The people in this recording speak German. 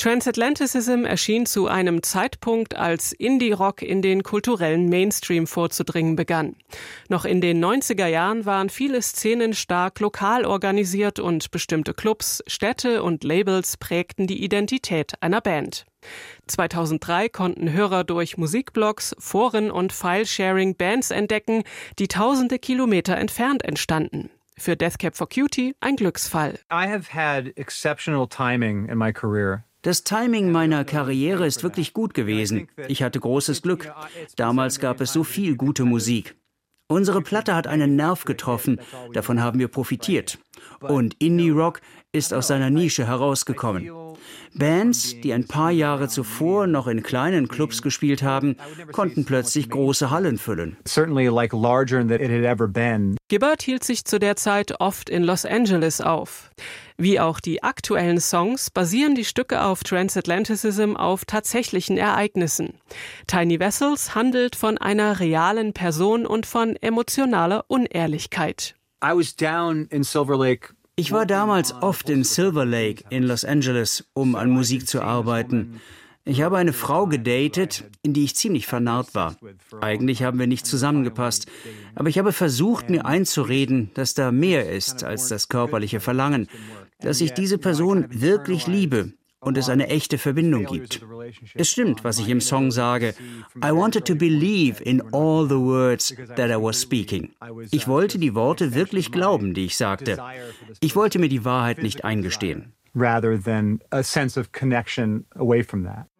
Transatlanticism erschien zu einem Zeitpunkt, als Indie-Rock in den kulturellen Mainstream vorzudringen begann. Noch in den 90er Jahren waren viele Szenen stark lokal organisiert und bestimmte Clubs, Städte und Labels prägten die Identität einer Band. 2003 konnten Hörer durch Musikblogs, Foren und File-Sharing Bands entdecken, die tausende Kilometer entfernt entstanden. Für Death Cab for Cutie ein Glücksfall. I have had exceptional timing in my career. Das Timing meiner Karriere ist wirklich gut gewesen. Ich hatte großes Glück. Damals gab es so viel gute Musik. Unsere Platte hat einen Nerv getroffen, davon haben wir profitiert. Und Indie-Rock ist aus seiner Nische herausgekommen. Bands, die ein paar Jahre zuvor noch in kleinen Clubs gespielt haben, konnten plötzlich große Hallen füllen. Gibbard hielt sich zu der Zeit oft in Los Angeles auf. Wie auch die aktuellen Songs basieren die Stücke auf Transatlanticism auf tatsächlichen Ereignissen. Tiny Vessels handelt von einer realen Person und von emotionaler Unehrlichkeit. Ich war damals oft in Silver Lake in Los Angeles, um an Musik zu arbeiten. Ich habe eine Frau gedatet, in die ich ziemlich vernarrt war. Eigentlich haben wir nicht zusammengepasst, aber ich habe versucht, mir einzureden, dass da mehr ist als das körperliche Verlangen, dass ich diese Person wirklich liebe und es eine echte Verbindung gibt. Es stimmt, was ich im Song sage. I wanted to believe in all the words that I was speaking. Ich wollte die Worte wirklich glauben, die ich sagte. Ich wollte mir die Wahrheit nicht eingestehen. Rather than a sense of connection away from that.